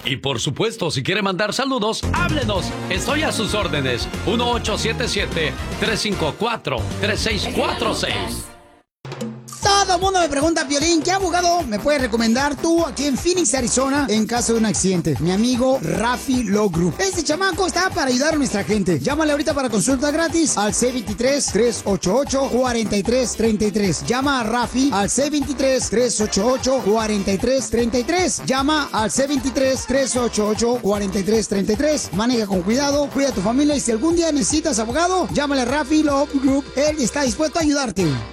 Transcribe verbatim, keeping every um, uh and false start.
Y por supuesto, si quiere mandar saludos, háblenos. Estoy a sus órdenes. uno ocho siete siete, tres cinco cuatro, tres seis cuatro seis. Todo el mundo me pregunta, Piolín, ¿qué abogado me puedes recomendar tú aquí en Phoenix, Arizona, en caso de un accidente? Mi amigo Rafi Law Group. Este chamaco está para ayudar a nuestra gente. Llámale ahorita para consulta gratis al C veintitrés, tres ochenta y ocho, cuarenta y tres treinta y tres. Llama a Rafi al C veintitrés, tres ochenta y ocho, cuarenta y tres treinta y tres. Llama al C veintitrés, tres ochenta y ocho, cuarenta y tres treinta y tres. Maneja con cuidado, cuida a tu familia y si algún día necesitas abogado, llámale a Rafi Law Group. Él está dispuesto a ayudarte.